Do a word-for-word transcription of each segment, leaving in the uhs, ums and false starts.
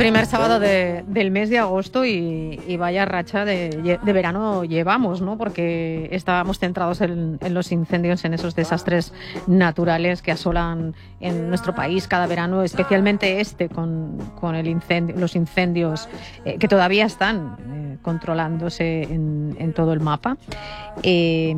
Primer sábado de, del mes de agosto y, y vaya racha de, de verano llevamos, ¿no? Porque estábamos centrados en, en los incendios, en esos desastres naturales que asolan en nuestro país cada verano, especialmente este con, con el incendio, los incendios eh, que todavía están eh, controlándose en, en todo el mapa. Eh,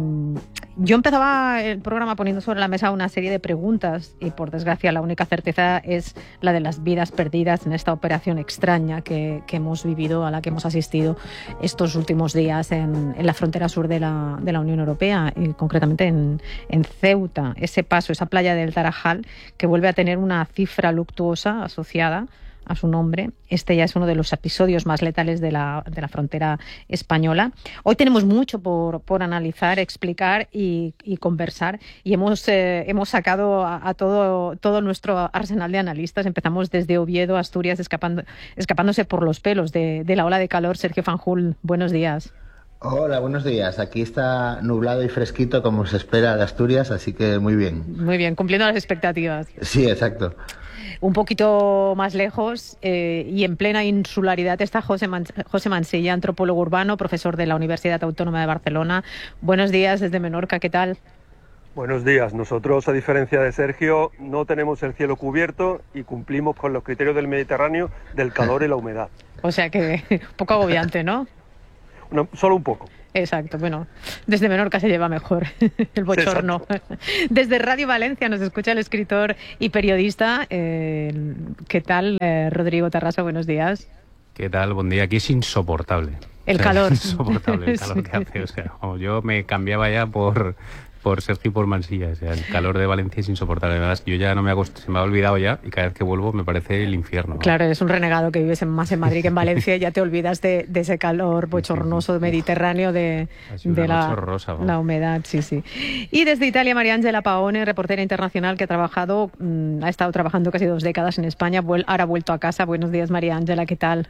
Yo empezaba el programa poniendo sobre la mesa una serie de preguntas y, por desgracia, la única certeza es la de las vidas perdidas en esta operación extraña que, que hemos vivido, a la que hemos asistido estos últimos días en, en la frontera sur de la, de la Unión Europea, y concretamente en, en Ceuta. Ese paso, esa playa del Tarajal, que vuelve a tener una cifra luctuosa asociada a su nombre. Este ya es uno de los episodios más letales de la, de la frontera española. Hoy tenemos mucho por, por analizar, explicar y, y conversar, y hemos, eh, hemos sacado a, a todo, todo nuestro arsenal de analistas. Empezamos desde Oviedo, Asturias, escapando, escapándose por los pelos de, de la ola de calor. Sergio Fanjul, buenos días. Hola, buenos días. Aquí está nublado y fresquito como se espera de Asturias, así que muy bien. Muy bien, cumpliendo las expectativas. Sí, exacto. Un poquito más lejos eh, y en plena insularidad está José, Man- José Mansilla, antropólogo urbano, profesor de la Universidad Autónoma de Barcelona. Buenos días desde Menorca, ¿qué tal? Buenos días. Nosotros, a diferencia de Sergio, no tenemos el cielo cubierto y cumplimos con los criterios del Mediterráneo del calor y la humedad. O sea que un poco agobiante, ¿no? No, solo un poco. Exacto, bueno, desde Menorca se lleva mejor el bochorno. Exacto. Desde Radio Valencia nos escucha el escritor y periodista. Eh, ¿Qué tal, eh, Rodrigo Tarrasa? Buenos días. ¿Qué tal? Buen día. Aquí es insoportable. El o sea, calor. Es insoportable el calor Sí. que hace. O sea, como yo me cambiaba ya por, por Sergio y por Mansilla. O sea, el calor de Valencia es insoportable. Además, yo ya no me acost- se me ha olvidado ya, y cada vez que vuelvo me parece el infierno, ¿no? Claro, eres un renegado que vives en, más en Madrid que en Valencia, y ya te olvidas de, de ese calor bochornoso mediterráneo, de, Ha sido de una la, noche horrorosa, vamos. la humedad, sí, sí. Y desde Italia, María Ángela Paone, reportera internacional que ha trabajado, mmm, ha estado trabajando casi dos décadas en España, vuel- ahora ha vuelto a casa. Buenos días, María Ángela, ¿qué tal?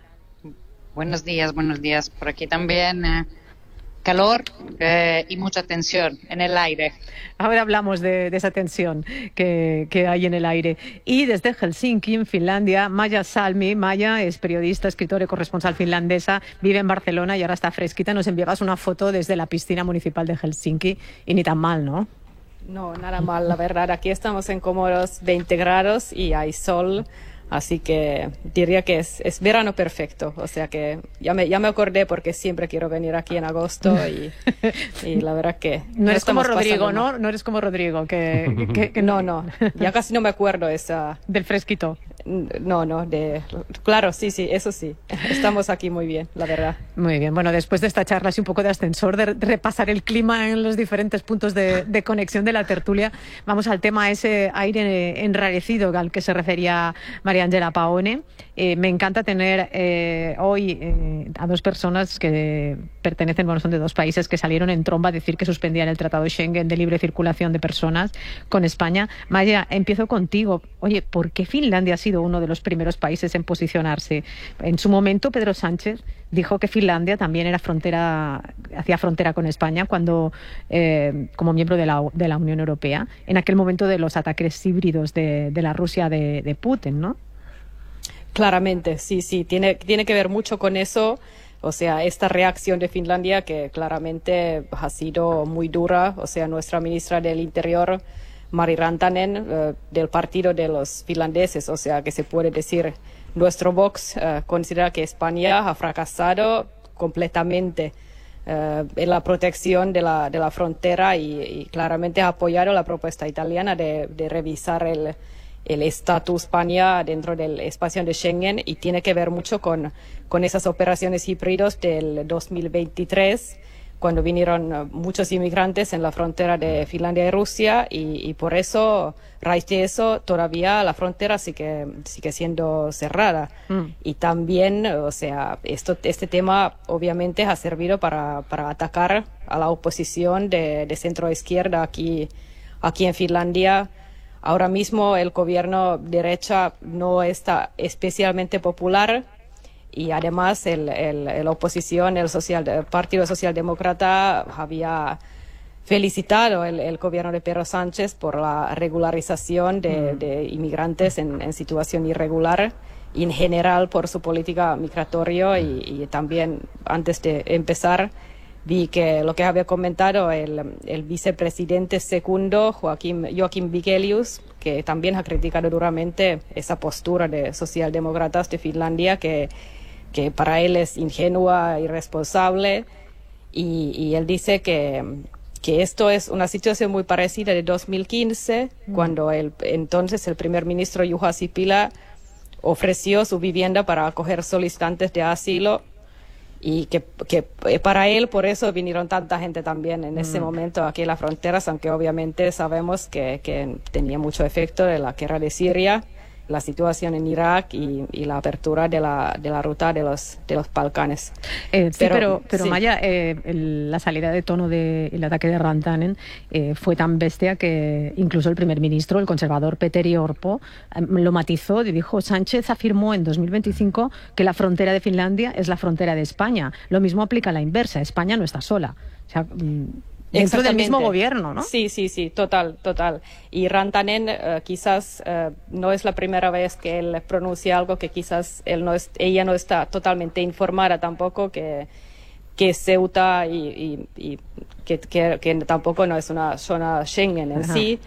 Buenos días, buenos días. Por aquí también eh, calor eh, y mucha tensión en el aire. Ahora hablamos de, de esa tensión que, que hay en el aire. Y desde Helsinki, en Finlandia, Maja Salmi. Maja es periodista, escritora y corresponsal finlandesa, vive en Barcelona y ahora está fresquita. Nos enviabas una foto desde la piscina municipal de Helsinki y ni tan mal, ¿no? No, nada mal, la verdad. Aquí estamos en Comoros veinte grados y hay sol. Así que diría que es, es verano perfecto. O sea que ya me, ya me acordé porque siempre quiero venir aquí en agosto y, y la verdad que... No eres como Rodrigo, pasando, ¿no? No eres como Rodrigo, que, que, que no, no, ya casi no me acuerdo esa... Del fresquito. No, no, de... Claro, sí, sí, eso sí. Estamos aquí muy bien, la verdad. Muy bien, bueno, después de esta charla así un poco de ascensor, de repasar el clima en los diferentes puntos de, de conexión de la tertulia, vamos al tema ese aire enrarecido al que se refería María Ángela Paone. Eh, me encanta tener eh, hoy eh, a dos personas que pertenecen, bueno, son de dos países que salieron en tromba a decir que suspendían el Tratado Schengen de libre circulación de personas con España. Maya, empiezo contigo. Oye, ¿por qué Finlandia ha sido uno de los primeros países en posicionarse? En su momento, Pedro Sánchez dijo que Finlandia también era frontera, hacía frontera con España cuando, eh, como miembro de la, de la Unión Europea, en aquel momento de los ataques híbridos de, de la Rusia de, de Putin, ¿no? Claramente, sí, sí, tiene, tiene que ver mucho con eso. O sea, esta reacción de Finlandia que claramente ha sido muy dura. O sea, nuestra ministra del Interior, Mari Rantanen, eh, del partido de los finlandeses, o sea, que se puede decir, nuestro Vox eh, considera que España ha fracasado completamente eh, en la protección de la, de la frontera y, y claramente ha apoyado la propuesta italiana de, de revisar el el estatus España dentro del espacio de Schengen, y tiene que ver mucho con, con esas operaciones híbridos del dos mil veintitrés, cuando vinieron muchos inmigrantes en la frontera de Finlandia y Rusia, y, y por eso, a raíz de eso, todavía la frontera sigue, sigue siendo cerrada. Mm. Y también, o sea, esto, este tema obviamente ha servido para, para atacar a la oposición de, de centro-izquierda aquí, aquí en Finlandia. Ahora mismo el gobierno derecha no está especialmente popular y además el, el, la oposición, el, social, el Partido Socialdemócrata había felicitado el, el gobierno de Pedro Sánchez por la regularización de, mm. de inmigrantes en, en situación irregular, en general por su política migratoria y, y también antes de empezar vi que lo que había comentado el, el vicepresidente segundo Joaquín, Joaquín Vigelius, que también ha criticado duramente esa postura de socialdemócratas de Finlandia que, que para él es ingenua, irresponsable y, y él dice que que esto es una situación muy parecida de dos mil quince, mm. cuando el, entonces el primer ministro Juha Sipilä ofreció su vivienda para acoger solicitantes de asilo y que, que para él por eso vinieron tanta gente también en mm. ese momento aquí en las fronteras, aunque obviamente sabemos que, que tenía mucho efecto de la guerra de Siria, la situación en Irak y, y la apertura de la, de la ruta de los, de los Balcanes. Eh, sí, pero, pero, pero sí. Maya, eh, el, la salida de tono del ataque de Rantanen eh, fue tan bestia que incluso el primer ministro, el conservador Petteri Orpo, eh, lo matizó y dijo: Sánchez afirmó en dos mil veinticinco que la frontera de Finlandia es la frontera de España. Lo mismo aplica a la inversa, España no está sola. O sea, dentro del mismo gobierno, ¿no? Sí, sí, sí, total, total. Y Rantanen uh, quizás uh, no es la primera vez que él pronuncia algo que quizás él no es, ella no está totalmente informada tampoco, que, que Ceuta y, y, y que, que, que tampoco no es una zona Schengen en Ajá. sí,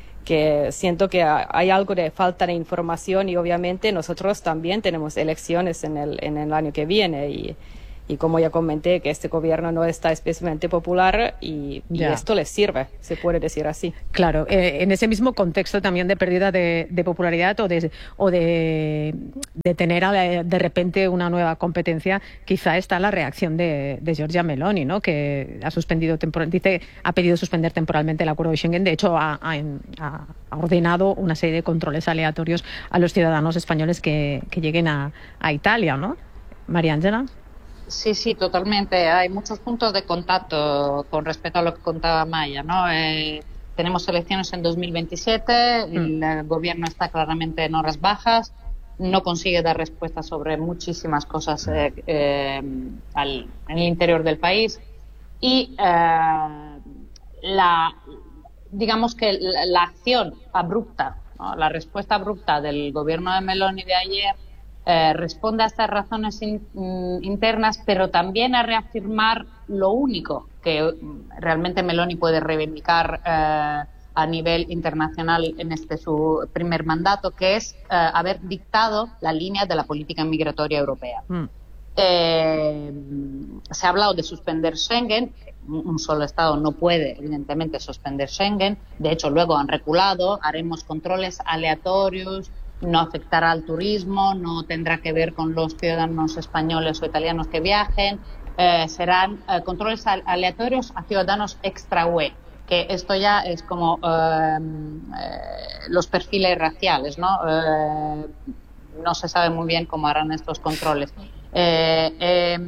que siento que hay algo de falta de información y obviamente nosotros también tenemos elecciones en el, en el año que viene y Y como ya comenté, que este gobierno no está especialmente popular y, y esto les sirve, se puede decir así. Claro, eh, en ese mismo contexto también de pérdida de, de popularidad o de, o de, de tener a, de repente una nueva competencia, quizá está la reacción de, de Giorgia Meloni, ¿no? Que ha suspendido tempor- dice, ha pedido suspender temporalmente el acuerdo de Schengen. De hecho, ha, ha, ha ordenado una serie de controles aleatorios a los ciudadanos españoles que, que lleguen a, a Italia, ¿no? María Ángela. Sí, sí, totalmente. Hay muchos puntos de contacto con respecto a lo que contaba Maya, ¿no? Eh, tenemos elecciones en dos mil veintisiete, mm. el gobierno está claramente en horas bajas, no consigue dar respuesta sobre muchísimas cosas eh, eh, al, en el interior del país y eh, la, digamos que la, la acción abrupta, ¿no? La respuesta abrupta del gobierno de Meloni de ayer Eh, responde a estas razones in, mm, internas, pero también a reafirmar lo único que mm, realmente Meloni puede reivindicar eh, a nivel internacional en este su primer mandato, que es eh, haber dictado la línea de la política migratoria europea. Mm. Eh, se ha hablado de suspender Schengen. Un solo Estado no puede, evidentemente, suspender Schengen. De hecho, luego han reculado, haremos controles aleatorios, no afectará al turismo, no tendrá que ver con los ciudadanos españoles o italianos que viajen, eh, serán eh, controles aleatorios a ciudadanos extra-U E, que esto ya es como eh, eh, los perfiles raciales, ¿no? Eh, no se sabe muy bien cómo harán estos controles. Eh, eh,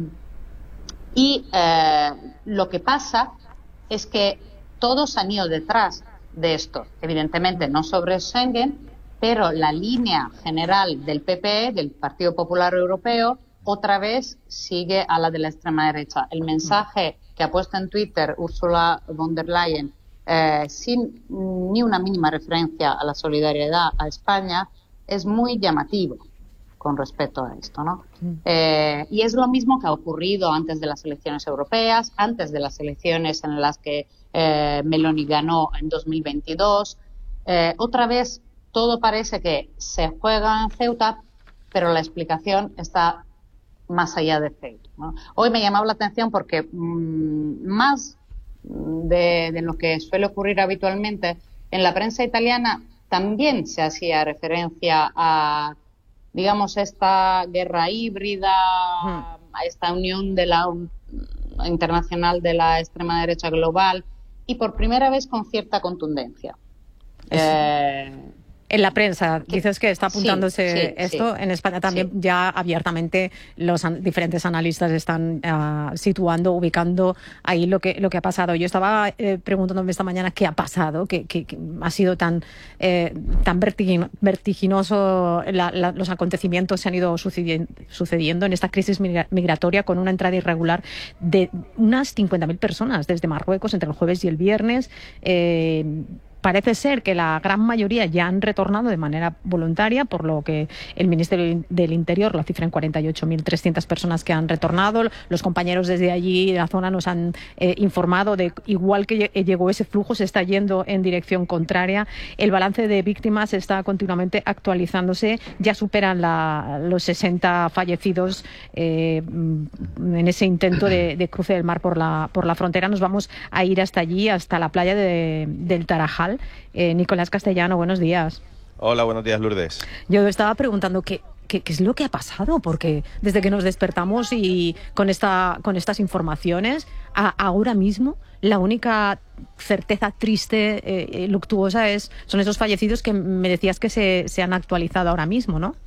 y eh, lo que pasa es que todos han ido detrás de esto, evidentemente no sobre Schengen, pero la línea general del P P E, del Partido Popular Europeo, otra vez sigue a la de la extrema derecha. El mensaje que ha puesto en Twitter Ursula von der Leyen, eh, sin ni una mínima referencia a la solidaridad a España, es muy llamativo con respecto a esto, ¿no? Eh, y es lo mismo que ha ocurrido antes de las elecciones europeas, antes de las elecciones en las que eh, Meloni ganó en dos mil veintidós. Eh, otra vez todo parece que se juega en Ceuta, pero la explicación está más allá de Ceuta, ¿no? Hoy me llamaba la atención porque mmm, más de, de lo que suele ocurrir habitualmente en la prensa italiana también se hacía referencia a, digamos, esta guerra híbrida, hmm. a esta unión de la un, internacional de la extrema derecha global y por primera vez con cierta contundencia. Eh, En la prensa, dices que está apuntándose sí, sí, esto. Sí. En España también sí. Ya abiertamente los an- diferentes analistas están uh, situando, ubicando ahí lo que lo que ha pasado. Yo estaba eh, preguntándome esta mañana qué ha pasado, que, que, que ha sido tan eh, tan vertigin- vertiginoso, la, la, los acontecimientos se han ido sucediendo, sucediendo en esta crisis migra- migratoria con una entrada irregular de unas cincuenta mil personas desde Marruecos entre el jueves y el viernes. Eh, parece ser que la gran mayoría ya han retornado de manera voluntaria, por lo que el Ministerio del Interior lo cifra en cuarenta y ocho mil trescientas personas que han retornado. Los compañeros desde allí de la zona nos han eh, informado de igual que llegó ese flujo, se está yendo en dirección contraria. El balance de víctimas está continuamente actualizándose, ya superan la, los sesenta fallecidos eh, en ese intento de, de cruce del mar por la, por la frontera. Nos vamos a ir hasta allí, hasta la playa de, del Tarajal. Eh, Nicolás Castellano, buenos días. Hola, buenos días, Lourdes. Yo estaba preguntando qué, qué, qué es lo que ha pasado, porque desde que nos despertamos y con, esta, con estas informaciones, a, ahora mismo la única certeza triste, eh, luctuosa, es, son esos fallecidos que me decías que se, se han actualizado ahora mismo, ¿no?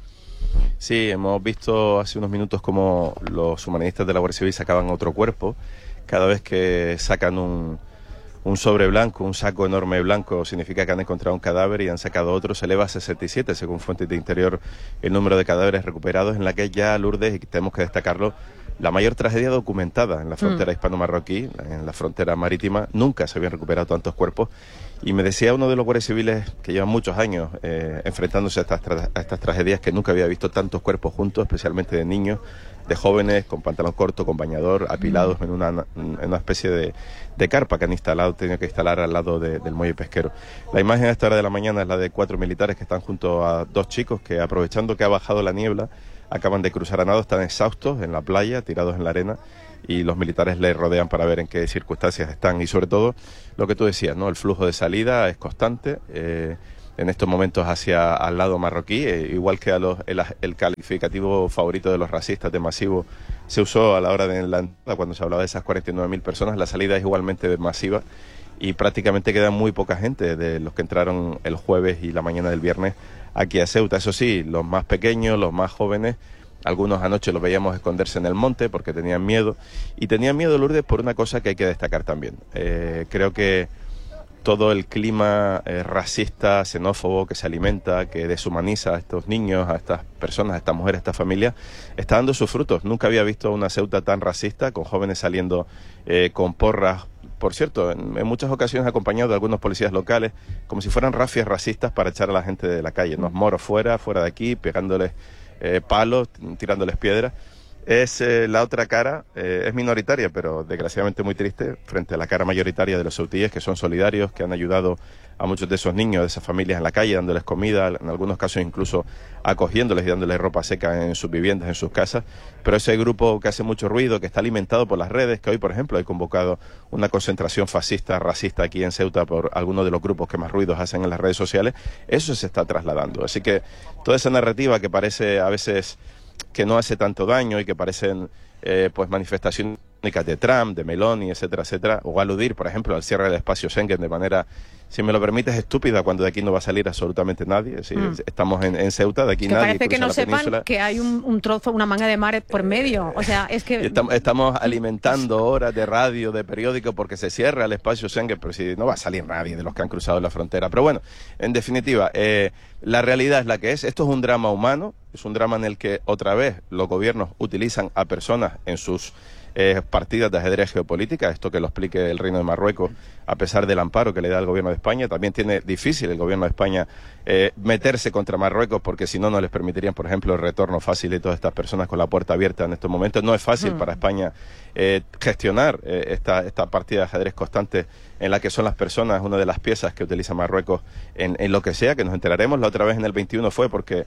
Sí, hemos visto hace unos minutos cómo los humanistas de la Guardia Civil sacaban otro cuerpo. Cada vez que sacan un, un sobre blanco, un saco enorme blanco, significa que han encontrado un cadáver y han sacado otro. Se eleva a sesenta y siete, según fuentes de Interior, el número de cadáveres recuperados, en la que ya, Lourdes, y tenemos que destacarlo, la mayor tragedia documentada en la frontera mm. hispano-marroquí, en la frontera marítima. Nunca se habían recuperado tantos cuerpos. Y me decía uno de los guardias civiles que llevan muchos años eh, enfrentándose a estas, tra a estas tragedias, que nunca había visto tantos cuerpos juntos, especialmente de niños, de jóvenes con pantalón corto, con bañador, apilados mm. en, una, en una especie de, de carpa que han instalado, tenido que instalar al lado de, del muelle pesquero. La imagen a esta hora de la mañana es la de cuatro militares que están junto a dos chicos que, aprovechando que ha bajado la niebla, acaban de cruzar a nado, están exhaustos en la playa, tirados en la arena, y los militares les rodean para ver en qué circunstancias están. Y sobre todo, lo que tú decías, ¿no? El flujo de salida es constante, eh, en estos momentos hacia al lado marroquí, eh, igual que a los, el, el calificativo favorito de los racistas de masivo se usó a la hora de la entrada, cuando se hablaba de esas cuarenta y nueve mil personas. La salida es igualmente masiva y prácticamente queda muy poca gente de los que entraron el jueves y la mañana del viernes aquí a Ceuta. Eso sí, los más pequeños, los más jóvenes, algunos anoche los veíamos esconderse en el monte porque tenían miedo. Y tenían miedo, Lourdes, por una cosa que hay que destacar también. Eh, creo que todo el clima eh, racista, xenófobo que se alimenta, que deshumaniza a estos niños, a estas personas, a estas mujeres, a estas familias, está dando sus frutos. Nunca había visto una Ceuta tan racista, con jóvenes saliendo eh, con porras, por cierto, en, en muchas ocasiones acompañados de algunos policías locales, como si fueran rafias racistas para echar a la gente de la calle, ¿no? Moros fuera, fuera de aquí, pegándoles eh, palos, tirándoles piedras. Es eh, la otra cara, eh, es minoritaria, pero desgraciadamente muy triste, frente a la cara mayoritaria de los ceutíes, que son solidarios, que han ayudado a muchos de esos niños, de esas familias en la calle, dándoles comida, en algunos casos incluso acogiéndoles y dándoles ropa seca en sus viviendas, en sus casas. Pero ese grupo que hace mucho ruido, que está alimentado por las redes, que hoy, por ejemplo, hay convocado una concentración fascista, racista aquí en Ceuta por algunos de los grupos que más ruidos hacen en las redes sociales, eso se está trasladando. Así que toda esa narrativa que parece a veces que no hace tanto daño y que parecen eh, pues manifestaciones de Trump, de Meloni, etcétera, etcétera, o aludir, por ejemplo, al cierre del espacio Schengen de manera, si me lo permites, estúpida, cuando de aquí no va a salir absolutamente nadie. Es decir, mm. estamos en, en Ceuta, de aquí es que nadie parece que no la sepan península. Que hay un, un trozo, una manga de mar por medio. O sea, es que estamos, estamos alimentando horas de radio, de periódico, porque se cierra el espacio Schengen, pero si no va a salir nadie de los que han cruzado la frontera. Pero bueno, en definitiva, eh, la realidad es la que es. Esto es un drama humano, es un drama en el que otra vez los gobiernos utilizan a personas en sus Eh, partidas de ajedrez geopolítica, esto que lo explique el Reino de Marruecos, a pesar del amparo que le da el gobierno de España. También tiene difícil el gobierno de España eh, meterse contra Marruecos, porque si no, no les permitirían, por ejemplo, el retorno fácil de todas estas personas con la puerta abierta en estos momentos. No es fácil mm. para España eh, gestionar eh, esta, esta partida de ajedrez constante en la que son las personas una de las piezas que utiliza Marruecos en, en lo que sea, que nos enteraremos. La otra vez en el veintiuno fue porque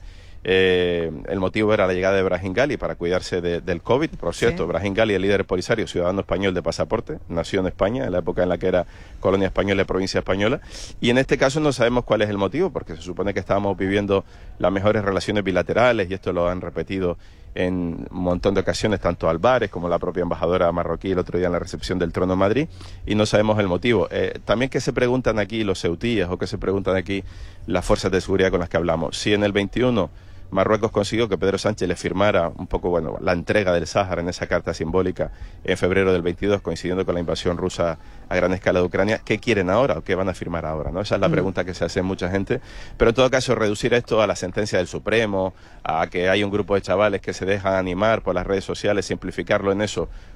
Eh, el motivo era la llegada de Brahim Ghali para cuidarse de, del COVID. Por cierto, sí. Brahim Ghali, el líder polisario, ciudadano español de pasaporte, nació en España en la época en la que era colonia española y provincia española, y en este caso no sabemos cuál es el motivo, porque se supone que estábamos viviendo las mejores relaciones bilaterales, y esto lo han repetido en un montón de ocasiones tanto Álvarez como la propia embajadora marroquí el otro día en la recepción del Trono de Madrid, y no sabemos el motivo. Eh, también que se preguntan aquí los ceutíes, o que se preguntan aquí las fuerzas de seguridad con las que hablamos, si en el veintiuno Marruecos consiguió que Pedro Sánchez le firmara un poco, bueno, la entrega del Sáhara en esa carta simbólica en febrero del veintidós, coincidiendo con la invasión rusa a gran escala de Ucrania. ¿Qué quieren ahora o qué van a firmar ahora, ¿no? Esa es la pregunta que se hace mucha gente. Pero en todo caso, reducir esto a la sentencia del Supremo, a que hay un grupo de chavales que se dejan animar por las redes sociales, simplificarlo en eso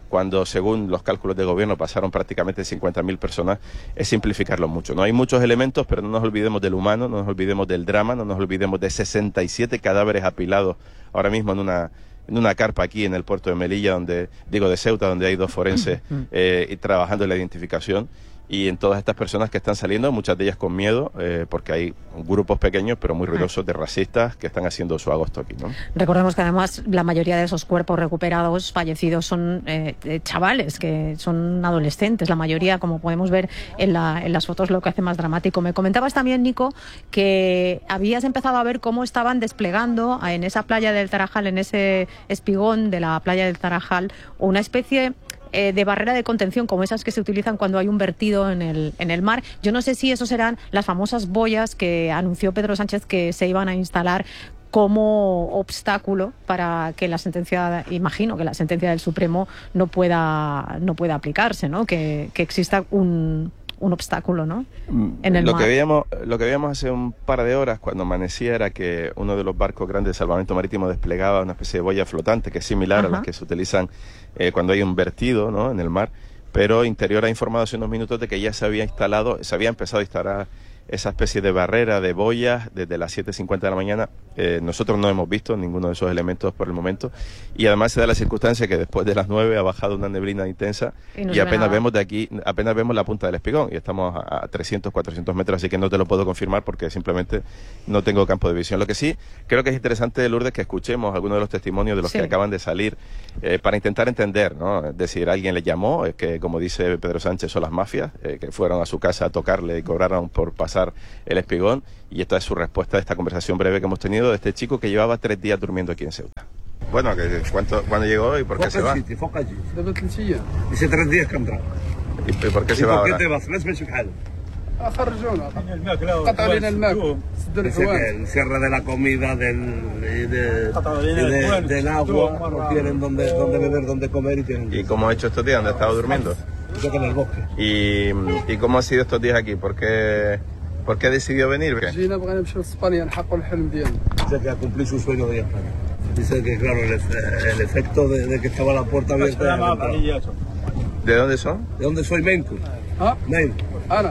cuando según los cálculos del gobierno pasaron prácticamente cincuenta mil personas, es simplificarlo mucho, ¿no? Hay muchos elementos, pero no nos olvidemos del humano, no nos olvidemos del drama, no nos olvidemos de sesenta y siete cadáveres apilados ahora mismo en una en una carpa aquí en el puerto de Melilla, donde digo de Ceuta, donde hay dos forenses eh, y trabajando en la identificación. Y en todas estas personas que están saliendo, muchas de ellas con miedo, eh, porque hay grupos pequeños pero muy ruidosos de racistas que están haciendo su agosto aquí, ¿no? Recordemos que además la mayoría de esos cuerpos recuperados, fallecidos, son eh, chavales, que son adolescentes, la mayoría, como podemos ver en, la, en las fotos, lo que hace más dramático. Me comentabas también, Nico, que habías empezado a ver cómo estaban desplegando en esa playa del Tarajal, en ese espigón de la playa del Tarajal, una especie Eh, de barrera de contención como esas que se utilizan cuando hay un vertido en el, en el mar. Yo no sé si esos serán las famosas boyas que anunció Pedro Sánchez que se iban a instalar como obstáculo para que la sentencia, imagino que la sentencia del Supremo no pueda, no pueda aplicarse, ¿no? Que, que exista un, un obstáculo, ¿no? En el lo mar. que veíamos, lo que veíamos hace un par de horas cuando amanecía era que uno de los barcos grandes de salvamento marítimo desplegaba una especie de boya flotante que es similar Ajá. a las que se utilizan eh, cuando hay un vertido, ¿no? En el mar, pero Interior ha informado hace unos minutos de que ya se había instalado, se había empezado a instalar esa especie de barrera de boyas desde las siete cincuenta de la mañana. Eh, nosotros no hemos visto ninguno de esos elementos por el momento, y además se da la circunstancia que después de las nueve ha bajado una neblina intensa y, y apenas vemos de aquí, apenas vemos la punta del espigón y estamos a, a trescientos, cuatrocientos metros, así que no te lo puedo confirmar porque simplemente no tengo campo de visión. Lo que sí creo que es interesante, Lourdes, que escuchemos algunos de los testimonios de los sí. que acaban de salir eh, para intentar entender, ¿no? Es decir, alguien le llamó, es que como dice Pedro Sánchez son las mafias, eh, que fueron a su casa a tocarle y cobraron por pasar el espigón, y esta es su respuesta a esta conversación breve que hemos tenido de este chico que llevaba tres días durmiendo aquí en Ceuta. Bueno, ¿cuánto, ¿cuándo llegó y por qué se va? Dice tres días que ha entrado. ¿Y por qué se va ahora? ¿Por qué te vas? Dice que el cierre de la comida, del, y de, y de, del agua, no tienen dónde, dónde beber, dónde comer y tienen... ¿Y cómo ha hecho estos días? ¿Dónde ha estado durmiendo? Yo que en el bosque. ¿Y, ¿Y cómo ha sido estos días aquí? ¿Por qué, ¿por qué decidió venir? Dice que a cumplir su sueño de España. Dice que, claro, el, el efecto de, de que estaba la puerta abierta... ¿De dónde son? ¿De dónde soy? Menco. ¿Ah? Menco. Ana.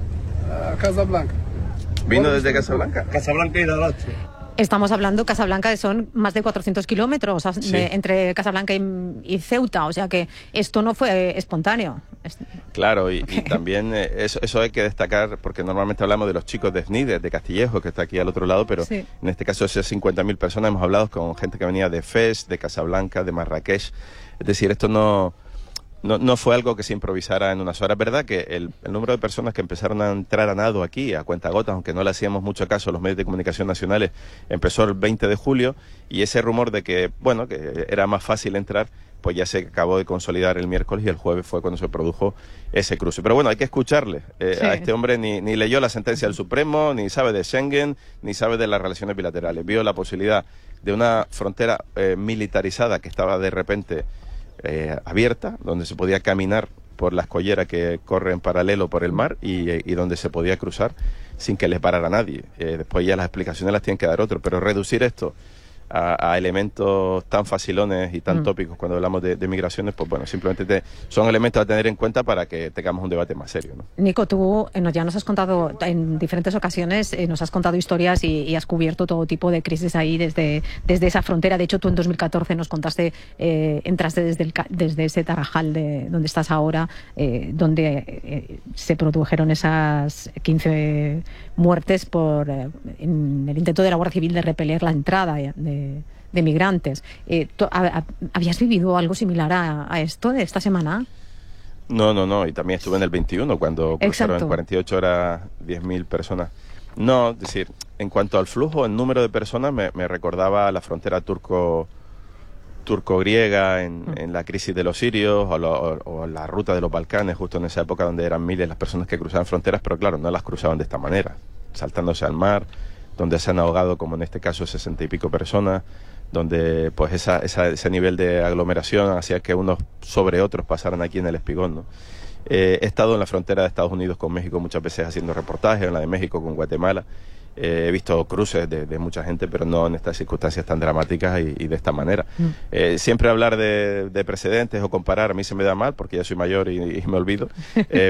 Uh, Casablanca. ¿Vino desde Casablanca? Casablanca y Dalache. Estamos hablando, Casablanca, que son más de cuatrocientos kilómetros sí. de, entre Casablanca y, y Ceuta, o sea que esto no fue espontáneo. Claro, y, okay. y también eh, eso, eso hay que destacar, porque normalmente hablamos de los chicos de Snides, de Castillejo, que está aquí al otro lado, pero sí. en este caso esas cincuenta mil personas hemos hablado con gente que venía de Fez, de Casablanca, de Marrakech, es decir, esto no... No, no fue algo que se improvisara en unas horas. Es verdad que el, el número de personas que empezaron a entrar a nado aquí, a cuentagotas, aunque no le hacíamos mucho caso a los medios de comunicación nacionales, empezó el veinte de julio, y ese rumor de que, bueno, que era más fácil entrar, pues ya se acabó de consolidar el miércoles, y el jueves fue cuando se produjo ese cruce. Pero bueno, hay que escucharle. Eh, sí. A este hombre ni, ni leyó la sentencia del Supremo, ni sabe de Schengen, ni sabe de las relaciones bilaterales. Vio la posibilidad de una frontera eh, militarizada que estaba de repente... Eh, abierta, donde se podía caminar por la escollera que corre en paralelo por el mar y, y donde se podía cruzar sin que les parara nadie. Eh, después ya las explicaciones las tienen que dar otros, pero reducir esto a, a elementos tan facilones y tan mm. tópicos cuando hablamos de, de migraciones, pues bueno, simplemente te, son elementos a tener en cuenta para que tengamos un debate más serio, ¿no? Nico, tú eh, ya nos has contado en diferentes ocasiones, eh, nos has contado historias y, y has cubierto todo tipo de crisis ahí desde, desde esa frontera. De hecho, tú en dos mil catorce nos contaste, eh, entraste desde, el, desde ese Tarajal de donde estás ahora, eh, donde eh, se produjeron esas quince muertes por eh, en el intento de la Guardia Civil de repeler la entrada de De, de migrantes. Eh, ¿Habías vivido algo similar a, a esto de esta semana? No, no, no. Y también estuve en el veintiuno cuando cruzaron en cuarenta y ocho horas diez mil personas. No, es decir, en cuanto al flujo, el número de personas me, me recordaba la frontera turco turco-griega en, mm. en la crisis de los sirios o, lo, o, o la ruta de los Balcanes, justo en esa época donde eran miles las personas que cruzaban fronteras, pero claro, no las cruzaban de esta manera, saltándose al mar, donde se han ahogado, como en este caso, sesenta y pico personas, donde pues esa, esa, ese nivel de aglomeración hacía que unos sobre otros pasaran aquí en el espigón, ¿no? Eh, he estado en la frontera de Estados Unidos con México muchas veces haciendo reportajes, en la de México con Guatemala, Eh, he visto cruces de, de mucha gente, pero no en estas circunstancias tan dramáticas y, y de esta manera. Mm. Eh, siempre hablar de, de precedentes o comparar a mí se me da mal porque ya soy mayor y, y me olvido, eh,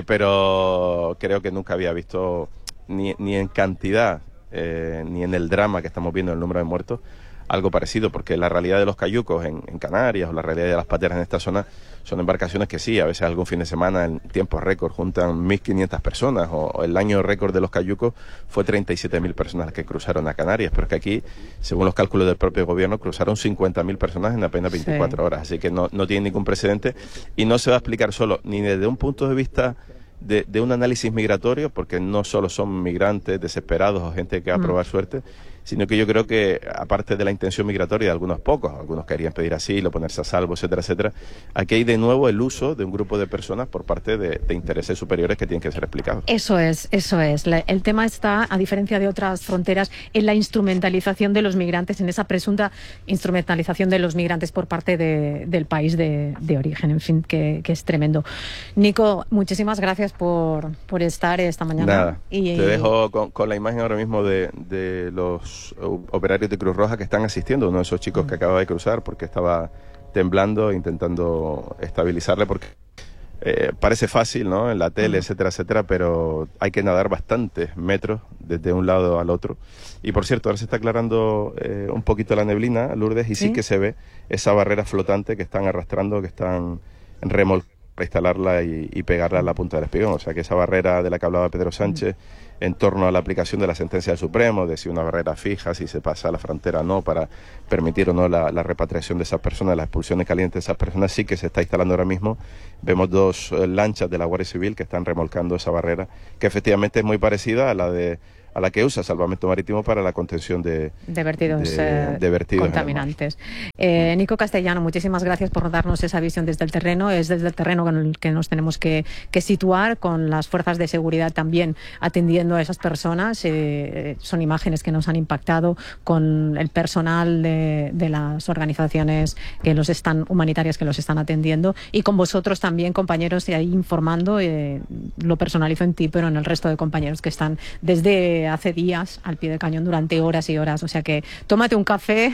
pero creo que nunca había visto ni, ni en cantidad eh, ni en el drama que estamos viendo, el número de muertos, algo parecido, porque la realidad de los cayucos en, en Canarias o la realidad de las pateras en esta zona son embarcaciones que sí, a veces algún fin de semana en tiempos récord juntan mil quinientas personas, o, o el año récord de los cayucos fue treinta y siete mil personas las que cruzaron a Canarias, pero es que aquí, según los cálculos del propio gobierno, cruzaron cincuenta mil personas en apenas veinticuatro sí. horas, así que no, no tiene ningún precedente y no se va a explicar solo ni desde un punto de vista de, de un análisis migratorio, porque no solo son migrantes desesperados o gente que va a probar mm. suerte, sino que yo creo que, aparte de la intención migratoria de algunos pocos, algunos querían pedir asilo, ponerse a salvo, etcétera, etcétera, aquí hay de nuevo el uso de un grupo de personas por parte de, de intereses superiores que tienen que ser explicados. Eso es, eso es. La, el tema está, a diferencia de otras fronteras, en la instrumentalización de los migrantes, en esa presunta instrumentalización de los migrantes por parte de, del país de, de origen, en fin, que, que es tremendo. Nico, muchísimas gracias por, por estar esta mañana. Nada, y, te dejo con, con la imagen ahora mismo de, de los operarios de Cruz Roja que están asistiendo, uno de esos chicos que acaba de cruzar porque estaba temblando, intentando estabilizarle, porque eh, parece fácil, ¿no?, en la tele, etcétera, etcétera, pero hay que nadar bastantes metros desde un lado al otro. Y por cierto, ahora se está aclarando eh, un poquito la neblina, Lourdes, y sí, sí que se ve esa barrera flotante que están arrastrando, que están remolcando para instalarla y, y pegarla a la punta del espigón. O sea que esa barrera de la que hablaba Pedro Sánchez en torno a la aplicación de la sentencia del Supremo, de si una barrera fija, si se pasa a la frontera o no, para permitir o no la, la repatriación de esas personas, las expulsiones calientes de esas personas, sí que se está instalando ahora mismo. Vemos dos eh, lanchas de la Guardia Civil que están remolcando esa barrera, que efectivamente es muy parecida a la de a la que usa Salvamento Marítimo para la contención de, de vertidos, de, eh, de vertidos contaminantes. Eh, Nico Castellano, muchísimas gracias por darnos esa visión desde el terreno. Es desde el terreno con el que nos tenemos que, que situar, con las fuerzas de seguridad también atendiendo a esas personas. Eh, son imágenes que nos han impactado, con el personal de, de las organizaciones que los están humanitarias que los están atendiendo, y con vosotros también, compañeros, y ahí informando. Eh, lo personalizo en ti, pero en el resto de compañeros que están desde hace días al pie del cañón durante horas y horas. O sea que tómate un café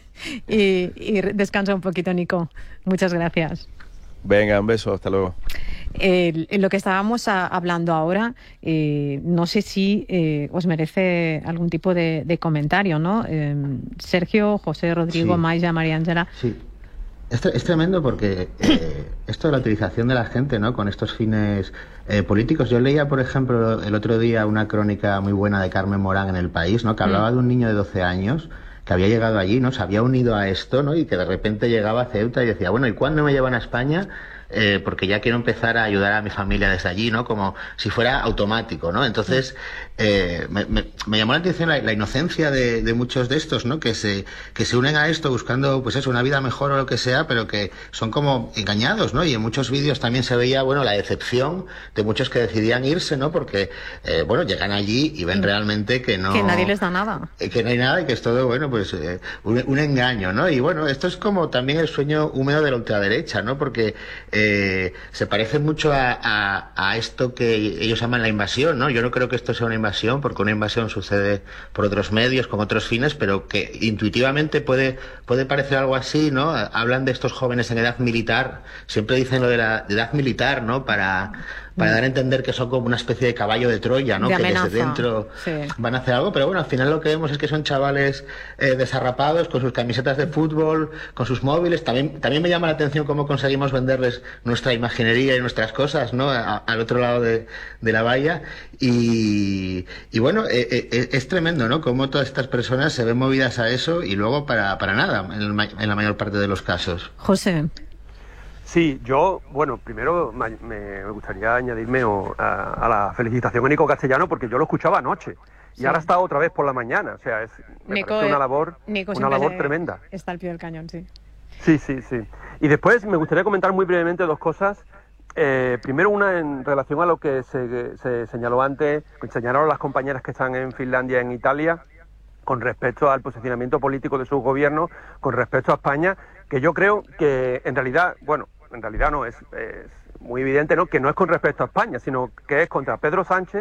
y, y descansa un poquito, Nico. Muchas gracias. Venga, un beso, hasta luego. Eh, lo que estábamos a, hablando ahora, eh, no sé si eh, os merece algún tipo de, de comentario, ¿no? Eh, Sergio, José, Rodrigo, sí. Maya, María Ángela. Sí. Es, es tremendo porque eh, esto de la utilización de la gente, ¿no?, con estos fines eh, políticos. Yo leía, por ejemplo, el otro día una crónica muy buena de Carmen Morán en El País, ¿no?, que hablaba mm. de un niño de doce años que había llegado allí, ¿no?, se había unido a esto, ¿no?, y que de repente llegaba a Ceuta y decía, bueno, ¿y cuándo me llevan a España? Eh, porque ya quiero empezar a ayudar a mi familia desde allí, ¿no?, como si fuera automático, ¿no? Entonces, eh, me, me, me llamó la atención la, la inocencia de, de muchos de estos, ¿no?, que se, que se unen a esto buscando, pues eso, una vida mejor o lo que sea, pero que son como engañados, ¿no? Y en muchos vídeos también se veía, bueno, la decepción de muchos que decidían irse, ¿no?, porque, eh, bueno, llegan allí y ven realmente que no... Que nadie les da nada. Eh, que no hay nada y que es todo, bueno, pues eh, un, un engaño, ¿no? Y bueno, esto es como también el sueño húmedo de la ultraderecha, ¿no? Porque... Eh, Eh, se parece mucho a, a, a esto que ellos llaman la invasión, ¿no? Yo no creo que esto sea una invasión, porque una invasión sucede por otros medios, con otros fines, pero que intuitivamente puede, puede parecer algo así, ¿no? Hablan de estos jóvenes en edad militar, siempre dicen lo de la de edad militar, ¿no?, para... para dar a entender que son como una especie de caballo de Troya, ¿no?, de que amenaza. Desde dentro sí. van a hacer algo, pero bueno, al final lo que vemos es que son chavales eh, desarrapados, con sus camisetas de fútbol, con sus móviles. También también me llama la atención cómo conseguimos venderles nuestra imaginería y nuestras cosas, ¿no?, a, al otro lado de, de la valla. Y, y bueno, eh, eh, es tremendo, ¿no?, cómo todas estas personas se ven movidas a eso y luego para, para nada, en, el, en la mayor parte de los casos. José. Sí, yo, bueno, primero me, me gustaría añadirme o, a, a la felicitación a Nico Castellano, porque yo lo escuchaba anoche y sí. ahora está otra vez por la mañana. O sea, es me Nico, parece una labor, Nico una labor tremenda. Está al pie del cañón, sí. Sí, sí, sí. Y después me gustaría comentar muy brevemente dos cosas. Eh, primero, una en relación a lo que se, se señaló antes, que señalaron las compañeras que están en Finlandia y en Italia, con respecto al posicionamiento político de su gobierno, con respecto a España, que yo creo que en realidad, bueno, en realidad no, es, es muy evidente, ¿no?, que no es con respecto a España, sino que es contra Pedro Sánchez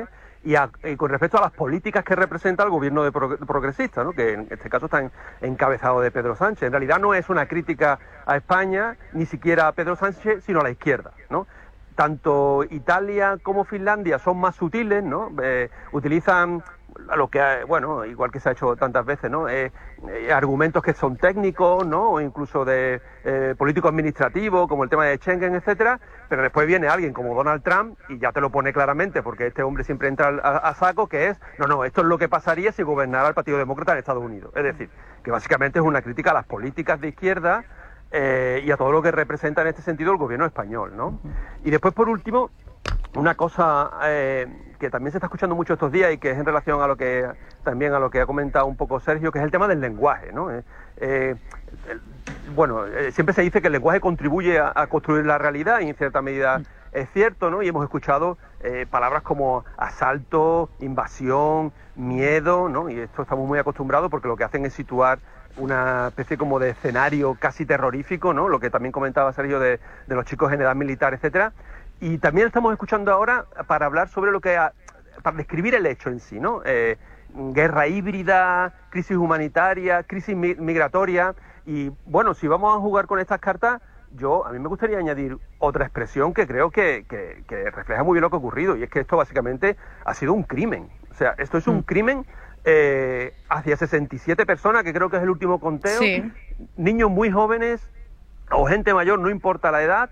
y, a, y con respecto a las políticas que representa el gobierno de pro, progresista, ¿no? Que en este caso está en, encabezado de Pedro Sánchez. En realidad no es una crítica a España, ni siquiera a Pedro Sánchez, sino a la izquierda, ¿no? Tanto Italia como Finlandia son más sutiles, ¿no? Eh, utilizan lo que, bueno, igual que se ha hecho tantas veces, ¿no? Eh, eh, argumentos que son técnicos, ¿no? O incluso de eh, político administrativo, como el tema de Schengen, etcétera. Pero después viene alguien como Donald Trump y ya te lo pone claramente, porque este hombre siempre entra a, a saco, que es, no, no, esto es lo que pasaría si gobernara el Partido Demócrata en Estados Unidos. Es decir, que básicamente es una crítica a las políticas de izquierda eh, y a todo lo que representa en este sentido el gobierno español, ¿no? Y después, por último, una cosa eh, que también se está escuchando mucho estos días y que es en relación a lo que también a lo que ha comentado un poco Sergio, que es el tema del lenguaje, ¿no? Eh, eh, el, bueno, eh, siempre se dice que el lenguaje contribuye a, a construir la realidad y en cierta medida es cierto, ¿no? Y hemos escuchado eh, palabras como asalto, invasión, miedo, ¿no? Y esto estamos muy acostumbrados porque lo que hacen es situar una especie como de escenario casi terrorífico, ¿no? Lo que también comentaba Sergio de, de los chicos en edad militar, etcétera. Y también estamos escuchando ahora para hablar sobre lo que, para describir el hecho en sí, ¿no? Eh, guerra híbrida, crisis humanitaria, crisis mi migratoria. Y bueno, si vamos a jugar con estas cartas, yo a mí me gustaría añadir otra expresión que creo que, que, que refleja muy bien lo que ha ocurrido, y es que esto básicamente ha sido un crimen. O sea, esto es un mm. crimen eh, hacia sesenta y siete personas, que creo que es el último conteo, sí. Niños muy jóvenes o gente mayor, no importa la edad,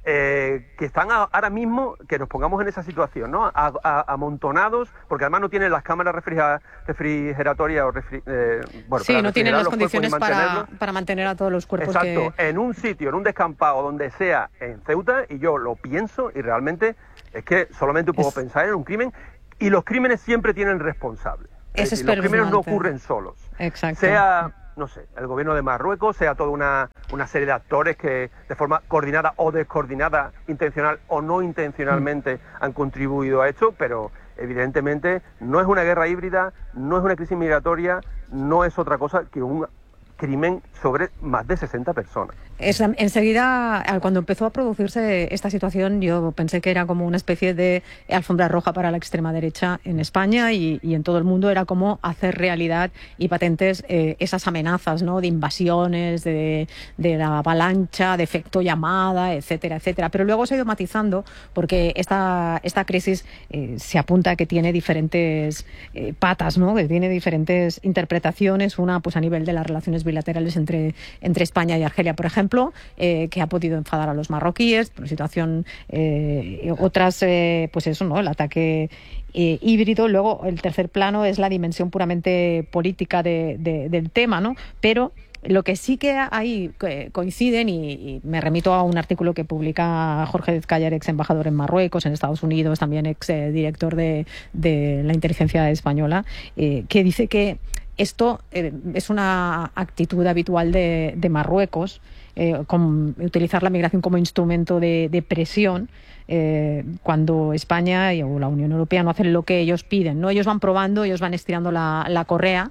Eh, que están a, ahora mismo, que nos pongamos en esa situación, ¿no? A, a, amontonados, porque además no tienen las cámaras refrigera, refrigeratorias o refri, eh, bueno, sí, no tienen las condiciones para, para mantener a todos los cuerpos. Exacto, que... en un sitio, en un descampado, donde sea, en Ceuta, y yo lo pienso y realmente es que solamente puedo es... pensar en un crimen, y los crímenes siempre tienen responsables. Es, es decir, los crímenes no ocurren solos. Exacto. Sea... no sé, el gobierno de Marruecos, sea toda una, una serie de actores que de forma coordinada o descoordinada, intencional o no intencionalmente, mm. han contribuido a esto, pero evidentemente no es una guerra híbrida, no es una crisis migratoria, no es otra cosa que un crimen sobre más de sesenta personas. Es, enseguida, cuando empezó a producirse esta situación, yo pensé que era como una especie de alfombra roja para la extrema derecha en España y, y en todo el mundo. Era como hacer realidad y patentes eh, esas amenazas, ¿no? De invasiones, de, de la avalancha, de efecto llamada, etcétera, etcétera. Pero luego se ha ido matizando porque esta, esta crisis eh, se apunta a que tiene diferentes eh, patas, ¿no? Que tiene diferentes interpretaciones. Una, pues a nivel de las relaciones bilaterales entre, entre España y Argelia, por ejemplo, eh, que ha podido enfadar a los marroquíes, por situación, eh, otras, eh, pues eso, ¿no? El ataque eh, híbrido. Luego, el tercer plano es la dimensión puramente política de, de, del tema, ¿no? Pero lo que sí que ahí coinciden, y, y me remito a un artículo que publica Jorge Dezcayer, ex embajador en Marruecos, en Estados Unidos, también ex eh, director de, de la inteligencia española, eh, que dice que esto eh, es una actitud habitual de, de Marruecos, eh, con utilizar la migración como instrumento de, de presión, eh, cuando España y, o la Unión Europea no hacen lo que ellos piden, ¿no? Ellos van probando, ellos van estirando la, la correa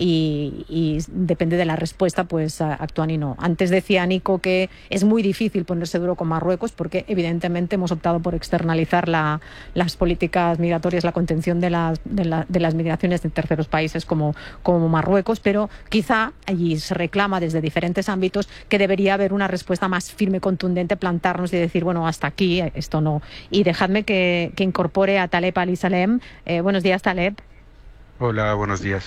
y, y depende de la respuesta, pues actúan y no. Antes decía Nico que es muy difícil ponerse duro con Marruecos porque evidentemente hemos optado por externalizar la, las políticas migratorias, la contención de las, de, la, de las migraciones de terceros países como, como Marruecos, pero quizá allí se reclama desde diferentes ámbitos que debería haber una respuesta más firme, contundente, plantarnos y decir, bueno, hasta aquí, esto no. Y dejadme que, que incorpore a Taleb Ali-Salem. Eh, buenos días, Taleb. Hola, buenos días.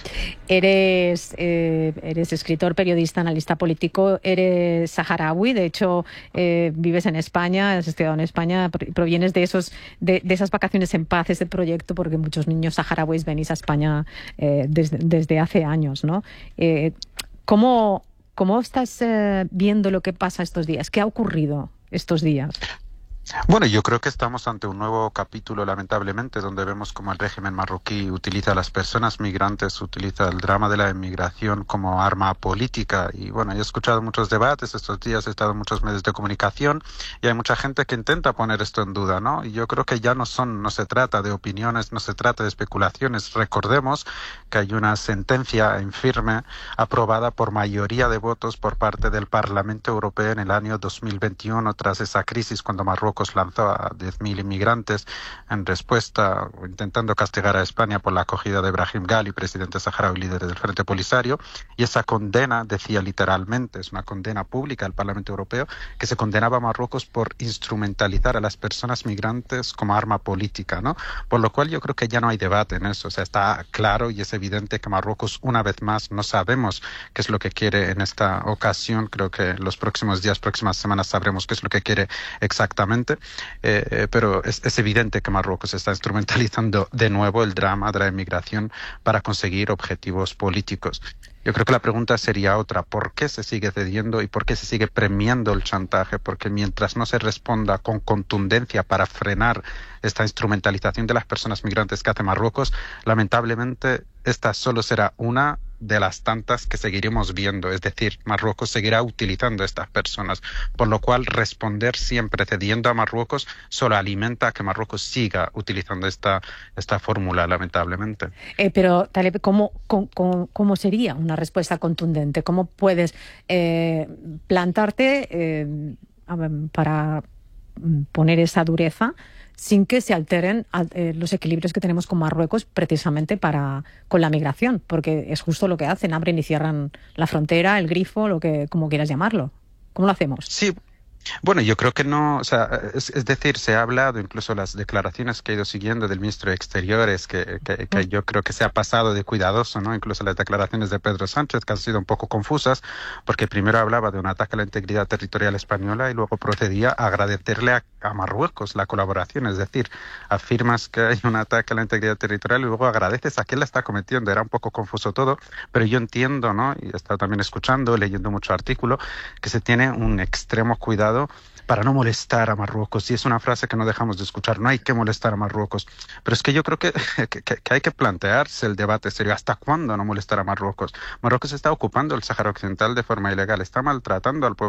Eres, eh, eres escritor, periodista, analista político, eres saharaui, de hecho eh, vives en España, has estudiado en España, provienes de esos de, de esas vacaciones en paz, ese proyecto, porque muchos niños saharauis venís a España eh, desde, desde hace años, ¿no? Eh, ¿cómo, ¿Cómo estás eh, viendo lo que pasa estos días? ¿Qué ha ocurrido estos días? Bueno, yo creo que estamos ante un nuevo capítulo, lamentablemente, donde vemos cómo el régimen marroquí utiliza a las personas migrantes, utiliza el drama de la inmigración como arma política. Y bueno, he escuchado muchos debates estos días, he estado en muchos medios de comunicación y hay mucha gente que intenta poner esto en duda, ¿no? Y yo creo que ya no son, no se trata de opiniones, no se trata de especulaciones. Recordemos que hay una sentencia en firme aprobada por mayoría de votos por parte del Parlamento Europeo en el año dos mil veintiuno, tras esa crisis cuando Marruecos Marruecos lanzó a diez mil inmigrantes en respuesta, intentando castigar a España por la acogida de Brahim Ghali, presidente saharaui, líder del Frente Polisario, y esa condena decía literalmente, es una condena pública del Parlamento Europeo, que se condenaba a Marruecos por instrumentalizar a las personas migrantes como arma política, ¿no? Por lo cual yo creo que ya no hay debate en eso, o sea, está claro y es evidente que Marruecos, una vez más, no sabemos qué es lo que quiere en esta ocasión. Creo que en los próximos días, próximas semanas sabremos qué es lo que quiere exactamente, eh, pero es, es evidente que Marruecos está instrumentalizando de nuevo el drama de la inmigración para conseguir objetivos políticos. Yo creo que la pregunta sería otra: ¿por qué se sigue cediendo y por qué se sigue premiando el chantaje? Porque mientras no se responda con contundencia para frenar esta instrumentalización de las personas migrantes que hace Marruecos, lamentablemente esta solo será una de las tantas que seguiremos viendo, es decir, Marruecos seguirá utilizando a estas personas, por lo cual responder siempre cediendo a Marruecos solo alimenta a que Marruecos siga utilizando esta, esta fórmula, lamentablemente. Eh, pero, Taleb, ¿cómo, cómo, ¿cómo sería una respuesta contundente? ¿Cómo puedes eh, plantarte eh, para poner esa dureza sin que se alteren eh, los equilibrios que tenemos con Marruecos precisamente para con la migración? Porque es justo lo que hacen, abren y cierran la frontera, el grifo, lo que como quieras llamarlo. ¿Cómo lo hacemos? Sí. Bueno, yo creo que no, o sea, es, es decir, se ha hablado, incluso las declaraciones que he ido siguiendo del ministro de Exteriores, que, que, que yo creo que se ha pasado de cuidadoso, ¿no? Incluso las declaraciones de Pedro Sánchez, que han sido un poco confusas, porque primero hablaba de un ataque a la integridad territorial española y luego procedía a agradecerle a, a Marruecos la colaboración, es decir, afirmas que hay un ataque a la integridad territorial y luego agradeces a quién la está cometiendo. Era un poco confuso todo, pero yo entiendo, ¿no? Y he estado también escuchando, leyendo mucho artículo, que se tiene un extremo cuidado para no molestar a Marruecos, y es una frase que no dejamos de escuchar: no hay que molestar a Marruecos. Pero es que yo creo que, que, que hay que plantearse el debate serio: ¿hasta cuándo no molestar a Marruecos? Marruecos está ocupando el Sáhara Occidental de forma ilegal, está maltratando al pueblo